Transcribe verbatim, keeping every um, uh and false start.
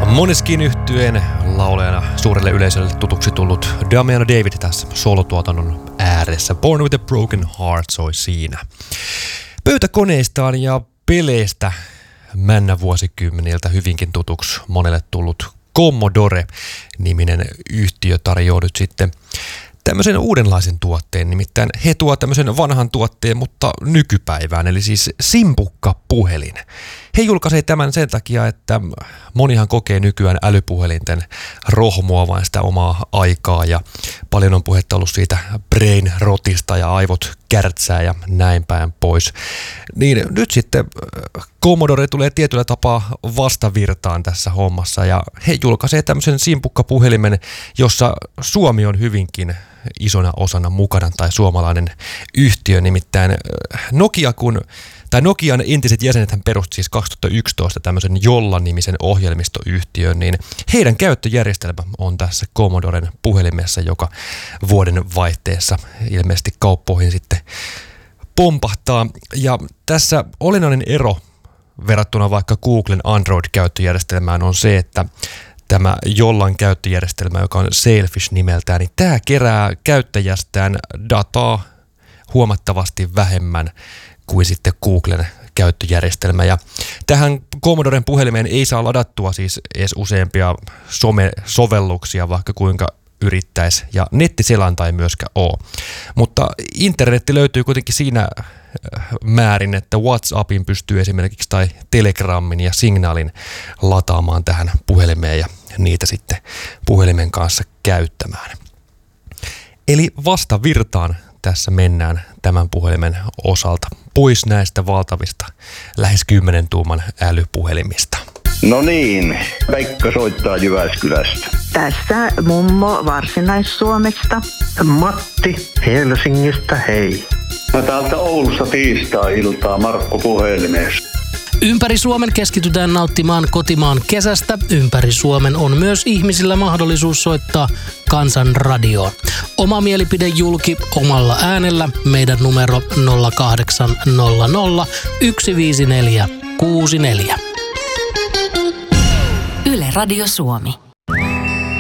Måneskin yhtyeen laulajana suurelle yleisölle tutuksi tullut Damiano David tässä solotuotannon ääressä. Born with a Broken Heart soi siinä. Pöytäkoneistaan ja peleistä männä vuosikymmeniltä hyvinkin tutuksi monelle tullut Commodore-niminen yhtiö tarjoaa nyt sitten tämmöisen uudenlaisen tuotteen, nimittäin he tuo tämmöisen vanhan tuotteen, mutta nykypäivään, eli siis simpukkapuhelin. He julkaisee tämän sen takia, että monihan kokee nykyään älypuhelinten rohmuavan sitä omaa aikaa ja paljon on puhetta ollut siitä brain rotista ja aivot kärtsää ja näin päin pois. Niin nyt sitten Commodore tulee tietyllä tapaa vastavirtaan tässä hommassa ja he julkaisee tämmöisen simpukkapuhelimen, jossa Suomi on hyvinkin isona osana mukana tai suomalainen yhtiö, nimittäin Nokia kun Tai Nokian entiset jäsenethän perusti siis kaksituhattayksitoista tämmöisen Jolla-nimisen ohjelmistoyhtiön, niin heidän käyttöjärjestelmä on tässä Commodoren puhelimessa, joka vuoden vaihteessa ilmeisesti kauppoihin sitten pompahtaa. Ja tässä olennainen ero verrattuna vaikka Googlen Android-käyttöjärjestelmään on se, että tämä Jollan käyttöjärjestelmä, joka on Sailfish nimeltään, niin tämä kerää käyttäjästään dataa huomattavasti vähemmän kuin sitten Googlen käyttöjärjestelmä. Ja tähän Commodoren puhelimeen ei saa ladattua siis edes useampia some-sovelluksia, vaikka kuinka yrittäisi, ja nettiselanta ei myöskään ole. Mutta internetti löytyy kuitenkin siinä määrin, että WhatsAppin pystyy esimerkiksi tai Telegramin ja Signalin lataamaan tähän puhelimeen ja niitä sitten puhelimen kanssa käyttämään. Eli vastavirtaan tässä mennään tämän puhelimen osalta pois näistä valtavista lähes kymmenen tuuman älypuhelimista. No niin, Pekka soittaa Jyväskylästä. Tässä mummo Varsinais-Suomesta. Matti Helsingistä, hei. Mä täältä Oulussa tiistai-iltaa Markku puhelimessa. Ympäri Suomen keskitytään nauttimaan kotimaan kesästä. Ympäri Suomen on myös ihmisillä mahdollisuus soittaa Kansan radioon. Oma mielipide julki omalla äänellä. Meidän numero nolla kahdeksan nolla nolla yksi viisi neljä kuusi neljä. Yle Radio Suomi.